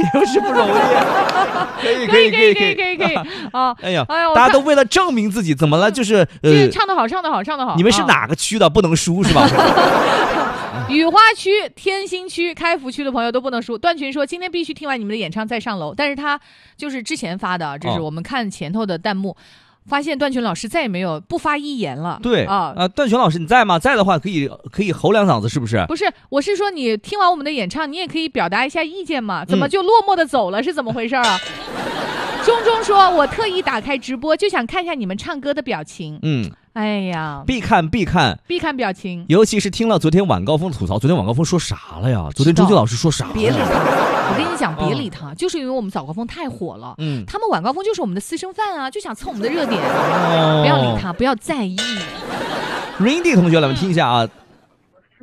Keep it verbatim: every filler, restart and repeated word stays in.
又是不容易。可以可以可以可以可以可以啊！ 哎呀，哎呀，大家都为了证明自己，怎么了？就是呃，唱得好，唱得好，唱得好。 你们是哪个区的？不能输是吧？ 雨花区、天心区、开福区的朋友都不能输。段群说今天必须听完你们的演唱再上楼，但是他就是之前发的，这是我们看前头的弹幕。哦，发现段群老师再也没有不发一言了。 对啊，呃，段群老师你在吗？在的话可以可以吼两嗓子，是不是？ 不是，我是说你听完我们的演唱，你也可以表达一下意见嘛？怎么就落寞的走了？嗯、是怎么回事啊？钟钟说，我特意打开直播，就想看一下你们唱歌的表情。嗯。哎呀， 必看必看必看表情， 尤其是听了昨天晚高峰吐槽。昨天晚高峰说啥了呀？昨天周杰老师说啥了？ 别理他，我跟你讲，别理他，哦、就是因为我们早高峰太火了，嗯，他们晚高峰就是我们的私生饭啊，就想蹭我们的热点，哦、不要理他，不要在意。 Randy 同学，来我们听一下啊。